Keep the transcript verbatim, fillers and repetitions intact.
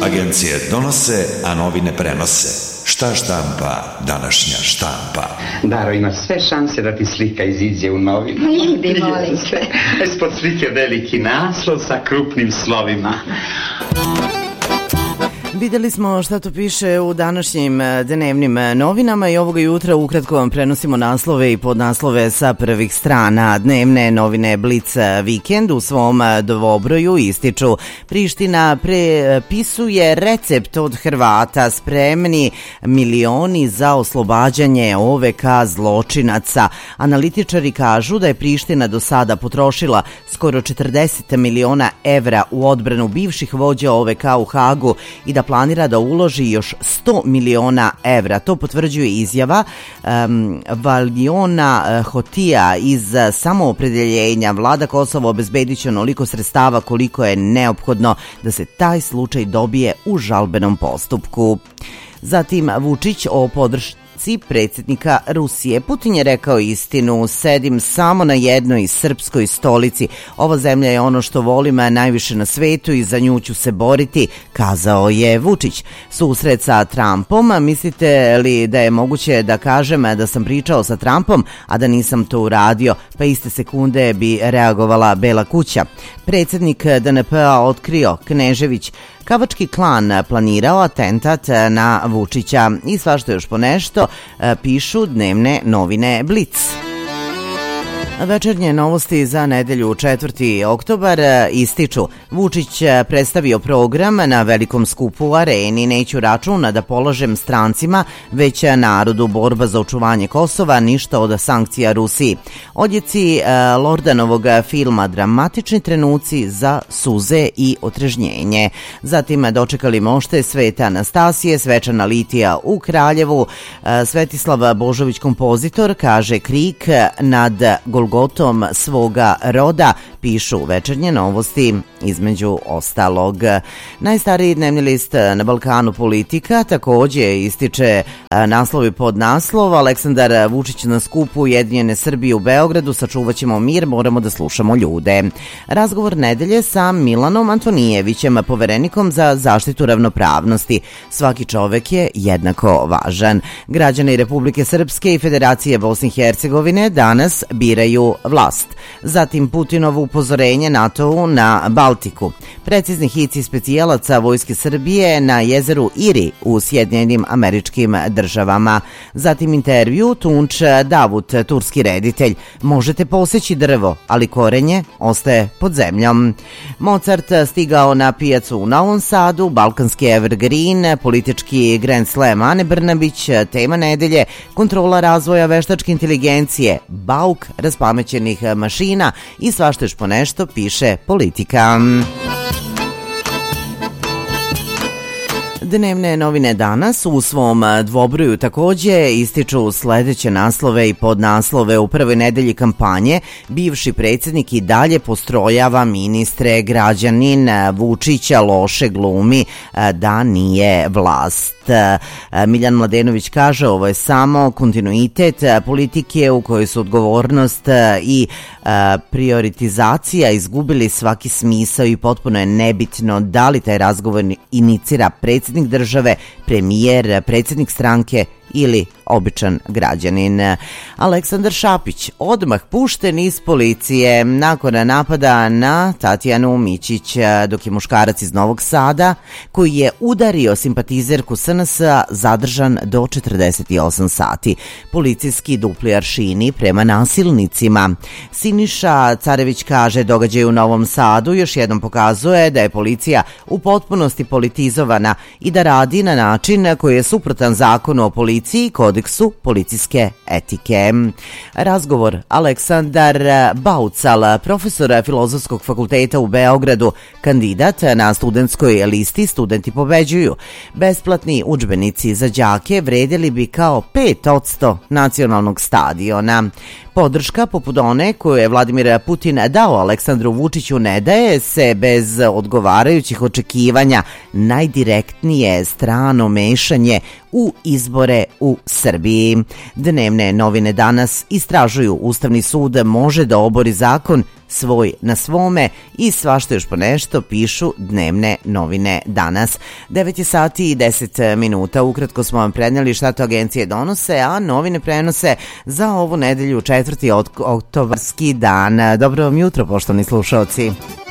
Agencije donose, a novine prenose. Šta štampa današnja štampa? Daro, imaš sve šanse da ti slika iziđe u novinu. Idi, molim se. Ispod slike veliki naslov sa krupnim slovima. Videli smo šta to piše u današnjim dnevnim novinama i ovoga jutra ukratko vam prenosimo naslove i podnaslove sa prvih strana. Dnevne novine Blic vikend u svom dvobroju ističu: Priština prepisuje recept od Hrvata, spremni milioni za oslobađanje O V K zločinaca. Analitičari kažu da je Priština do sada potrošila skoro četrdeset miliona evra u odbranu bivših vođa O V K u Hagu i da planira da uloži još sto miliona evra. To potvrđuje izjava um, Valjona Hotija iz Samoopredeljenja. Vlada Kosova obezbedit će onoliko sredstava koliko je neophodno da se taj slučaj dobije u žalbenom postupku. Zatim Vučić o podršci predsjednika Rusije. Putin je rekao istinu: sedim samo na jednoj srpskoj stolici. Ova zemlja je ono što volim najviše na svetu i za nju ću se boriti, kazao je Vučić. Susret sa Trumpom, mislite li da je moguće da kažem da sam pričao sa Trumpom, a da nisam to uradio? Pa iste sekunde bi reagovala Bela kuća. Predsjednik D N P-a otkrio: Knežević, Kavački klan planirao atentat na Vučića i svašta još po nešto, pišu dnevne novine Blic. Večernje novosti za nedelju četvrti oktobar ističu: Vučić predstavio program na velikom skupu u Areni. Neću računa da polažem strancima, već narodu. Borba za očuvanje Kosova, ništa od sankcija Rusiji. Odjeci Lordanovog filma dramatični trenuci za suze i otrežnjenje. Zatim dočekali mošte Svete Anastasije, svečana litija u Kraljevu. Svetislav Božović, kompozitor, kaže: krik nad Golgotom svoga roda, pišu večernje novosti, između ostalog. Najstariji dnevni list na Balkanu, Politika, također ističe naslovi pod naslov: Aleksandar Vučić na skupu Ujedinjene Srbije u Beogradu, sačuvat ćemo mir, moramo da slušamo ljude. Razgovor nedelje sa Milanom Antonijevićem, poverenikom za zaštitu ravnopravnosti. Svaki čovek je jednako važan. Građani Republike Srpske i Federacije Bosne i Hercegovine danas biraju vlast. Zatim Putinovo upozorenje NATO-u na Baltiku. Precizni hici specijalaca Vojske Srbije na jezeru Iri u Sjedinjenim Američkim Državama. Zatim intervju Tunč Davut, turski reditelj: možete poseći drvo, ali korenje ostaje pod zemljom. Mozart stigao na pijacu u Novom Sadu, balkanski evergreen, politički Grand Slam Ane Brnabić, tema nedelje: kontrola razvoja veštačke inteligencije, bauk raspamećenih mašina i svašta još po nešto, piše Politika. Dnevne novine danas u svom dvobroju također ističu sledeće naslove i podnaslove. U prvoj nedelji kampanje bivši predsjednik i dalje postrojava ministre, građanin Vučića loše glumi da nije vlast. Miljan Mladenović kaže: ovo je samo kontinuitet politike u kojoj su odgovornost i prioritizacija izgubili svaki smisao i potpuno je nebitno da li taj razgovor inicira predsjednik države, premijer, predsjednik stranke ili običan građanin. Aleksandar Šapić odmah pušten iz policije nakon napada na Tatjanu Mićić, dok je muškarac iz Novog Sada koji je udario simpatizerku S N S-a zadržan do četrdeset osam sati. Policijski dupli aršini prema nasilnicima. Siniša Carević kaže: događaj u Novom Sadu još jednom pokazuje da je policija u potpunosti politizovana i da radi na način koji je suprotan zakonu o policiji i kodeksu policijske etike. Razgovor Aleksandar Baucal, profesor Filozofskog fakulteta u Beogradu, kandidat na studentskoj listi Studenti pobeđuju. Besplatni udžbenici za đake vredeli bi kao pet posto nacionalnog stadiona. Podrška poput one koju je Vladimir Putin dao Aleksandru Vučiću ne daje se bez odgovarajućih očekivanja. Najdirektnije strano mešanje u izbore nasilje u Srbiji. Dnevne novine danas istražuju Ustavni sud može da obori zakon svoj na svome i svašta još po nešto pišu dnevne novine danas. devet je sati i deset minuta. Ukratko smo vam prenijeli šta to agencije donose, a novine prenose za ovu nedelju četvrti oktobarski dan. Dobro vam jutro, poštovani slušaoci.